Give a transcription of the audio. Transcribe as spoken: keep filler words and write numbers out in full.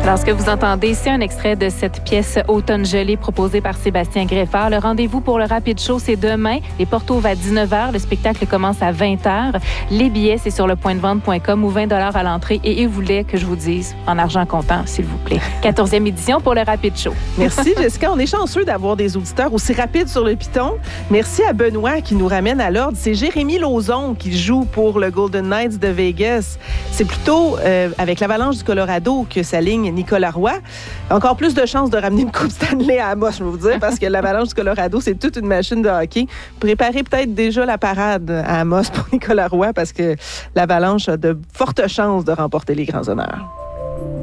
Alors, ce que vous entendez, c'est un extrait de cette pièce Automne gelé proposée par Sébastien Greffard. Le rendez-vous pour le Rapid Show, c'est demain. Les portes ouvrent à dix-neuf heures. Le spectacle commence à vingt heures. Les billets, c'est sur le point de vente point com ou vingt dollars à l'entrée. Et il voulait que je vous dise, en argent comptant, s'il vous plaît. quatorzième édition pour le Rapid Show. Merci, Jessica. On est chanceux d'avoir des auditeurs aussi rapides sur le piton. Merci à Benoît qui nous ramène à l'ordre. C'est Jérémy Lauzon qui joue pour le Golden Knights de Vegas. C'est plutôt euh, avec l'Avalanche du Colorado que s'aligne Nicolas Roy. Encore plus de chances de ramener une Coupe Stanley à Amos, je vais vous dire, parce que l'Avalanche du Colorado, c'est toute une machine de hockey. Préparez peut-être déjà la parade à Amos pour Nicolas Roy parce que l'Avalanche a de fortes chances de remporter les grands honneurs.